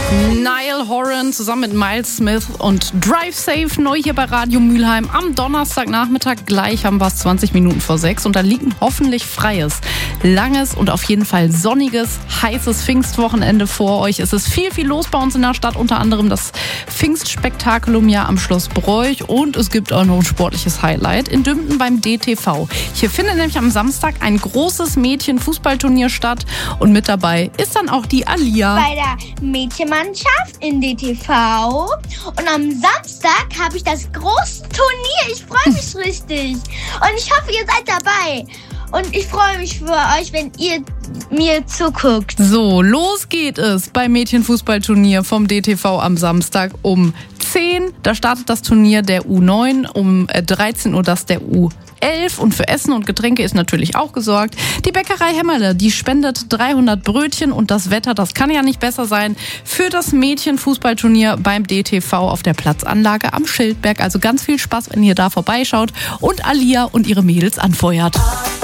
Niall Horan zusammen mit Miles Smith und Drive Safe neu hier bei Radio Mülheim am Donnerstagnachmittag. Gleich haben wir es 20 Minuten vor 6 und da liegt ein hoffentlich freies, langes und auf jeden Fall sonniges, heißes Pfingstwochenende vor euch. Es ist viel los bei uns in der Stadt, unter anderem das Pfingstspektakulum ja am Schloss Broich und es gibt auch noch ein sportliches Highlight in Dümpten beim DTV. Hier findet nämlich am Samstag ein großes Mädchen-Fußballturnier statt und mit dabei ist dann auch die Alia. Bei der Mädchenmannschaft in DTV und am Samstag habe ich das große Turnier. Ich freue mich richtig und ich hoffe, ihr seid dabei und ich freue mich für euch, wenn ihr mir zuguckt. So, los geht es beim Mädchenfußballturnier vom DTV am Samstag um 10. Da startet das Turnier der U9, um 13 Uhr das der U11 und für Essen und Getränke ist natürlich auch gesorgt. Die Bäckerei Hämmerle, die spendet 300 Brötchen und das Wetter, das kann ja nicht besser sein, für das Mädchenfußballturnier beim DTV auf der Platzanlage am Schildberg. Also ganz viel Spaß, wenn ihr da vorbeischaut und Alia und ihre Mädels anfeuert.